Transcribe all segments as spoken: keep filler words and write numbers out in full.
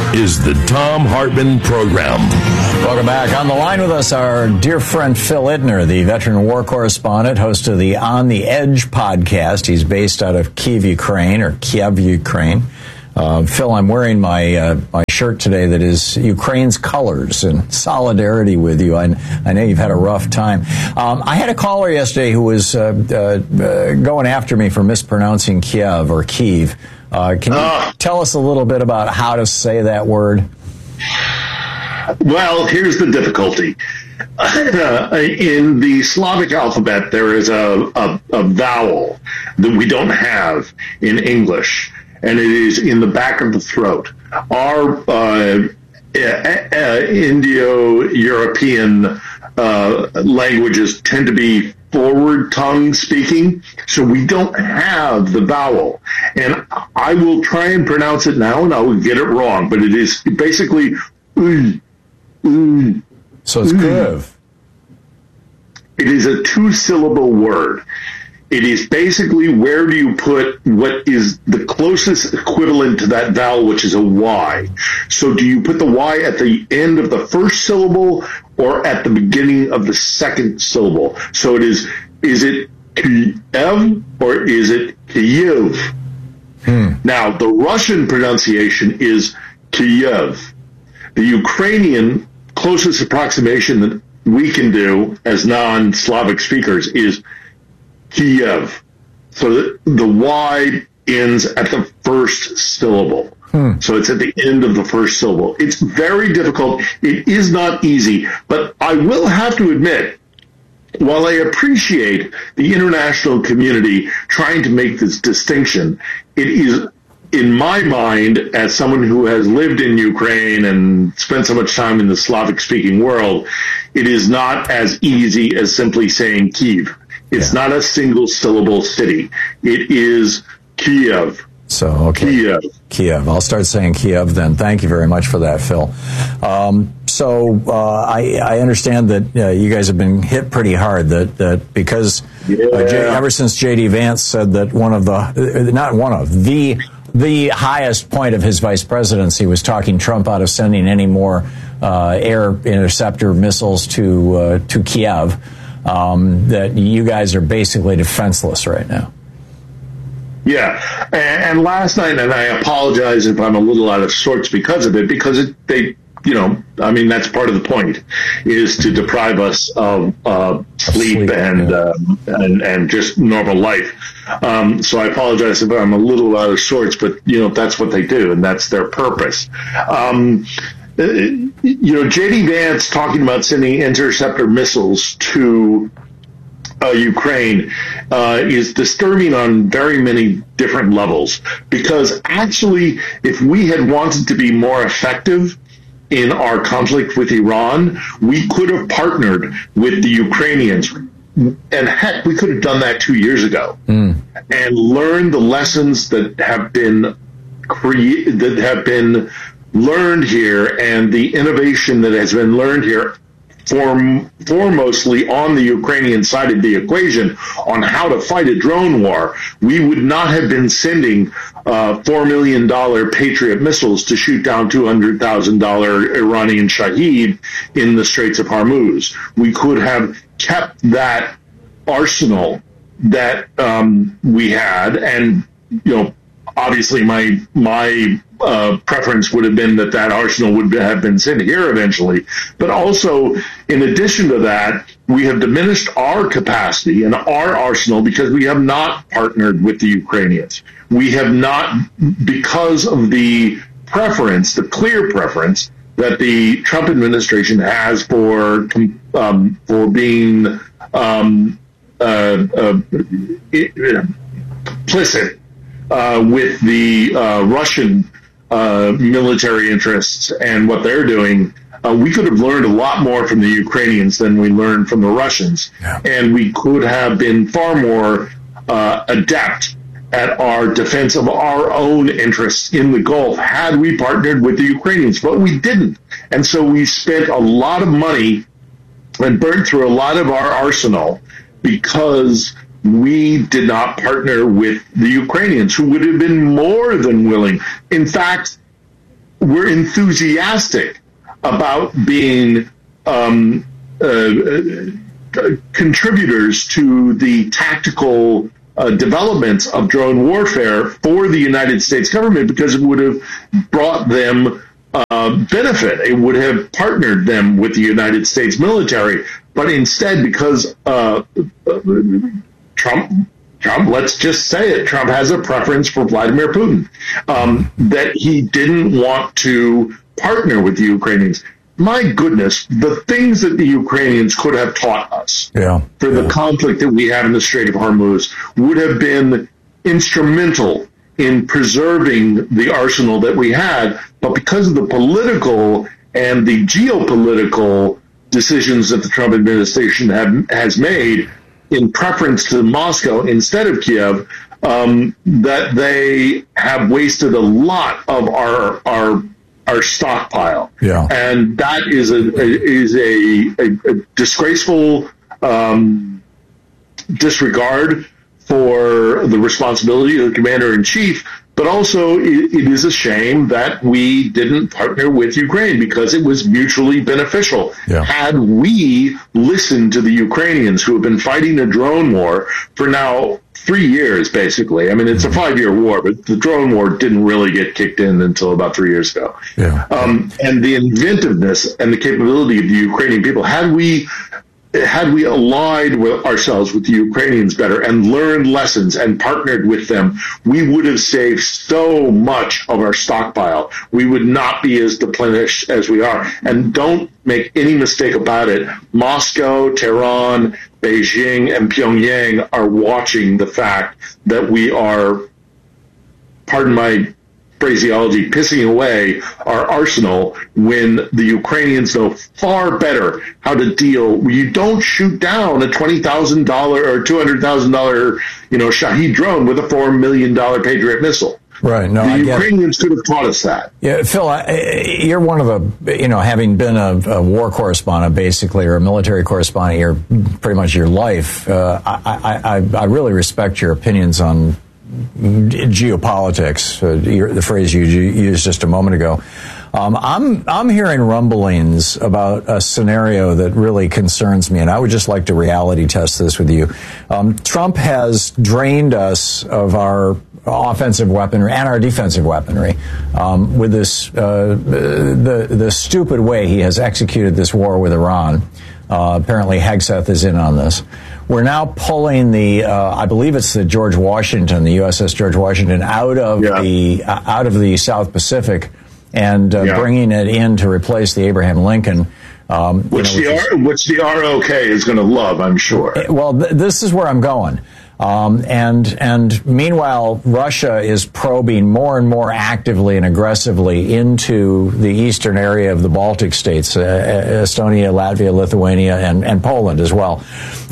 is the Thom Hartmann Program. Welcome back. On the line with us, our dear friend Phil Ittner, the veteran war correspondent, host of the On the Edge podcast. He's based out of Kiev, Ukraine, or Kiev, Ukraine. Uh, Phil, I'm wearing my uh, my shirt today that is Ukraine's colors in solidarity with you. I, I know you've had a rough time. Um, I had a caller yesterday who was uh, uh, uh, going after me for mispronouncing Kiev or Kiev. Uh, can you uh, tell us a little bit about how to say that word? Well, here's the difficulty. Uh, in the Slavic alphabet, there is a, a, a vowel that we don't have in English, and it is in the back of the throat. Our uh, uh, Indo-European uh, languages tend to be forward tongue speaking, so we don't have the vowel. And I will try and pronounce it now, and I will get it wrong, but it is basically uy, uy, so it's good. It is a two-syllable word. It is basically where do you put what is the closest equivalent to that vowel, which is a Y. So do you put the Y at the end of the first syllable or at the beginning of the second syllable? So it is, is it Kiev or is it Kyiv? Hmm. Now, the Russian pronunciation is Kiev. The Ukrainian closest approximation that we can do as non-Slavic speakers is Kiev. So the, the Y ends at the first syllable. Hmm. So it's at the end of the first syllable. It's very difficult. It is not easy, but I will have to admit, while I appreciate the international community trying to make this distinction, it is, in my mind, as someone who has lived in Ukraine and spent so much time in the Slavic-speaking world, it is not as easy as simply saying Kyiv. It's yeah. not a single syllable city. It is Kiev. So, okay. Kiev. Kiev. I'll start saying Kiev then. Thank you very much for that, Phil. Um, so, uh, I, I understand that uh, you guys have been hit pretty hard, that, that because yeah. uh, J, ever since J D Vance said that one of the, uh, not one of, the, the highest point of his vice presidency was talking Trump out of sending any more uh, air interceptor missiles to, uh, to Kiev. Um, that you guys are basically defenseless right now. Yeah, and, and last night, and I apologize if I'm a little out of sorts because of it, because it, they, you know, I mean, that's part of the point, is to deprive us of uh, sleep, sleep and, yeah. uh, and and just normal life. Um, so I apologize if I'm a little out of sorts, but, you know, that's what they do, and that's their purpose. Um You know, J D Vance talking about sending interceptor missiles to uh, Ukraine uh, is disturbing on very many different levels, because actually, if we had wanted to be more effective in our conflict with Iran, we could have partnered with the Ukrainians. And heck, we could have done that two years ago mm. and learned the lessons that have been crea- that have been learned here, and the innovation that has been learned here form, foremostly on the Ukrainian side of the equation on how to fight a drone war. We would not have been sending uh, four million dollars Patriot missiles to shoot down two hundred thousand dollars Iranian Shahed in the Straits of Hormuz. We could have kept that arsenal that um, we had, and, you know, obviously my my uh, preference would have been that that arsenal would have been sent here eventually. But also, in addition to that, we have diminished our capacity and our arsenal because we have not partnered with the Ukrainians. We have not, because of the preference, the clear preference that the Trump administration has for um, for being um, uh, uh, implicit Uh, with the uh, Russian uh, military interests and what they're doing, uh, we could have learned a lot more from the Ukrainians than we learned from the Russians. Yeah. And we could have been far more uh, adept at our defense of our own interests in the Gulf had we partnered with the Ukrainians. But we didn't. And so we spent a lot of money and burned through a lot of our arsenal because we did not partner with the Ukrainians, who would have been more than willing. In fact, were enthusiastic about being um, uh, uh, contributors to the tactical uh, developments of drone warfare for the United States government, because it would have brought them uh, benefit. It would have partnered them with the United States military. But instead, because uh, Trump, Trump, let's just say it, Trump has a preference for Vladimir Putin, um, that he didn't want to partner with the Ukrainians. My goodness, the things that the Ukrainians could have taught us yeah. for the yeah. conflict that we have in the Strait of Hormuz would have been instrumental in preserving the arsenal that we had. But because of the political and the geopolitical decisions that the Trump administration have, has made in preference to Moscow instead of Kiev, um, that they have wasted a lot of our our our stockpile, yeah. and that is a, a is a, a, a disgraceful um, disregard for the responsibility of the commander in chief. But also, it, it is a shame that we didn't partner with Ukraine, because it was mutually beneficial. Yeah. Had we listened to the Ukrainians, who have been fighting a drone war for now three years, basically. I mean, it's a five-year war, but the drone war didn't really get kicked in until about three years ago. Yeah. Um, and the inventiveness and the capability of the Ukrainian people, had we had we allied with ourselves with the Ukrainians better and learned lessons and partnered with them, we would have saved so much of our stockpile. We would not be as depleted as we are. And don't make any mistake about it, Moscow, Tehran, Beijing, and Pyongyang are watching the fact that we are, pardon my phraseology, pissing away our arsenal, when the Ukrainians know far better how to deal. You don't shoot down a twenty thousand dollars or two hundred thousand dollars, you know, Shahed drone with a four million dollars Patriot missile. Right. No, the I Ukrainians could have taught us that. Yeah, Phil, I, you're one of the, you know, having been a, a war correspondent, basically, or a military correspondent your pretty much your life. Uh, I, I, I really respect your opinions on geopolitics, uh, your, the phrase you used just a moment ago. Um, I'm I'm hearing rumblings about a scenario that really concerns me, and I would just like to reality test this with you. Um, Trump has drained us of our offensive weaponry and our defensive weaponry um, with this uh, the the stupid way he has executed this war with Iran. Uh, apparently, Hegseth is in on this. We're now pulling the, uh, I believe it's the George Washington, the U S S George Washington, out of yeah. the uh, out of the South Pacific, and uh, yeah. bringing it in to replace the Abraham Lincoln, um, which you know, the R, which the R O K is going to love, I'm sure. Well, th- this is where I'm going. Um, and and meanwhile, Russia is probing more and more actively and aggressively into the eastern area of the Baltic states, uh, Estonia, Latvia, Lithuania, and, and Poland as well.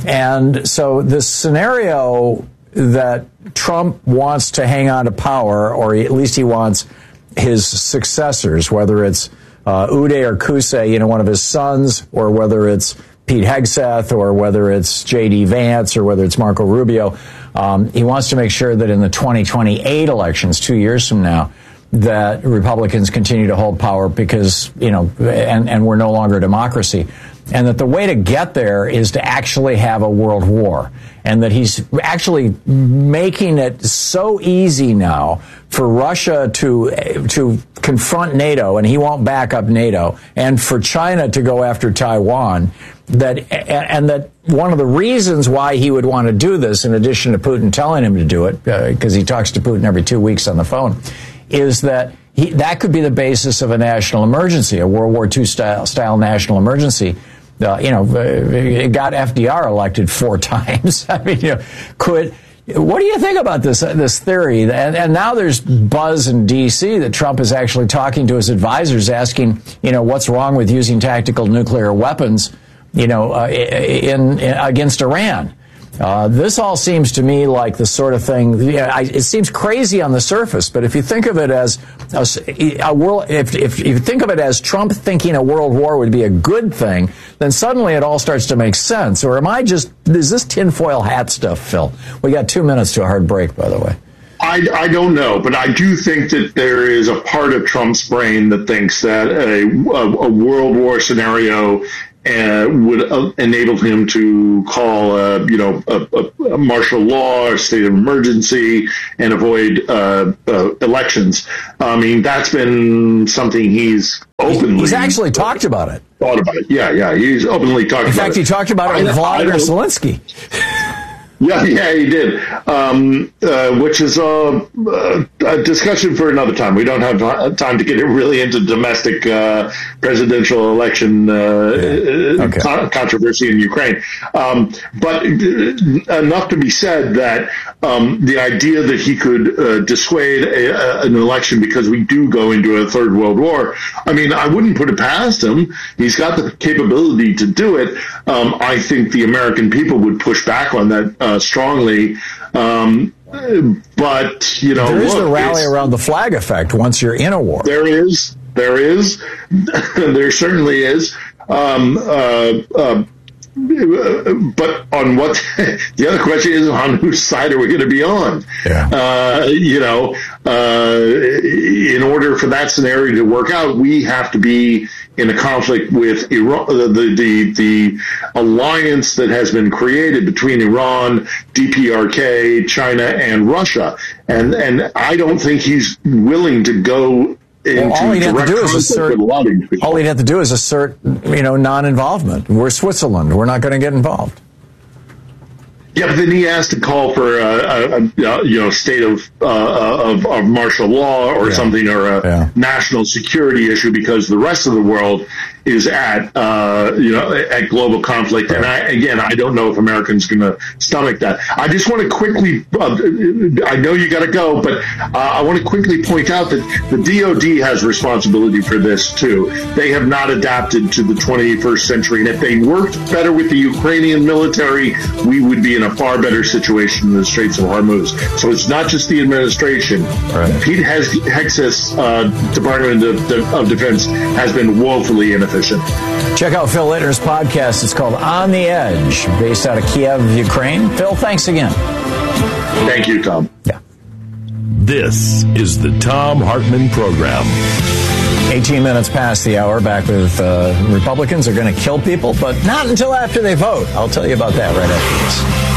And so this scenario that Trump wants to hang on to power, or at least he wants his successors, whether it's uh, Uday or Kusay, you know, one of his sons, or whether it's Pete Hegseth, or whether it's J D Vance, or whether it's Marco Rubio. Um, he wants to make sure that in the twenty twenty-eight elections, two years from now, that Republicans continue to hold power, because, you know, and, and we're no longer a democracy. And that the way to get there is to actually have a world war. And that he's actually making it so easy now for Russia to to confront NATO, and he won't back up NATO, and for China to go after Taiwan, that and that one of the reasons why he would want to do this, in addition to Putin telling him to do it, because uh, he talks to Putin every two weeks on the phone, is that he, that could be the basis of a national emergency, a World War Two style, style national emergency. Uh, you know, it got F D R elected four times. I mean, you know, could. What do you think about this this theory? And, and now there's buzz in D C that Trump is actually talking to his advisors, asking, you know, what's wrong with using tactical nuclear weapons, you know, uh, in, in against Iran. Uh, this all seems to me like the sort of thing. Yeah, I, it seems crazy on the surface, but if you think of it as a, a world, if, if you think of it as Trump thinking a world war would be a good thing, then suddenly it all starts to make sense. Or am I just, is this tinfoil hat stuff, Phil? We got two minutes to a hard break, by the way. I, I, I don't know, but I do think that there is a part of Trump's brain that thinks that a, a, a world war scenario uh, would uh, enable him to call, uh, you know, a, a, a martial law or state of emergency and avoid uh, uh, elections. I mean, that's been something he's openly. He's actually talked about it. Thought about it. Yeah, yeah. He's openly talked about it. In fact, he talked about it with Vladimir Zelensky. Yeah, yeah, he did, um, uh, which is a, a discussion for another time. We don't have time to get really into domestic uh, presidential election uh, yeah. okay. con- controversy in Ukraine. Um, but enough to be said that um, the idea that he could uh, dissuade a, a, an election because we do go into a third world war, I mean, I wouldn't put it past him. He's got the capability to do it. Um, I think the American people would push back on that Uh, strongly, um, but you know, there is look, the rally around the flag effect once you're in a war. There is, there is, there certainly is. Um, uh, uh, but on what? The other question is, on whose side are we going to be on? Yeah. Uh, you know, uh, in order for that scenario to work out, we have to be in a conflict with Iran, the, the the alliance that has been created between Iran, D P R K, China, and Russia, and and I don't think he's willing to go into well, all he'd have to do is assert. All he'd have to do is assert, you know, non-involvement. We're Switzerland. We're not going to get involved. Yeah, but then he has to call for a, a, a you know state of uh, of, of martial law or yeah. something, or a yeah. national security issue, because the rest of the world is at uh, you know at global conflict. Right. And I, again, I don't know if Americans going to stomach that. I just want to quickly. Uh, I know you got to go, but uh, I want to quickly point out that the D O D has responsibility for this too. They have not adapted to the twenty-first century, and if they worked better with the Ukrainian military, we would be in a far better situation in the Straits of Hormuz. So it's not just the administration. Right. Pete Hegseth's uh, Department of, of Defense has been woefully inefficient. Check out Phil Ittner's podcast. It's called On the Edge, based out of Kiev, Ukraine. Phil, thanks again. Thank you, Tom. Yeah. This is the Thom Hartmann Program. eighteen minutes past the hour, back with uh, Republicans are going to kill people, but not until after they vote. I'll tell you about that right after this.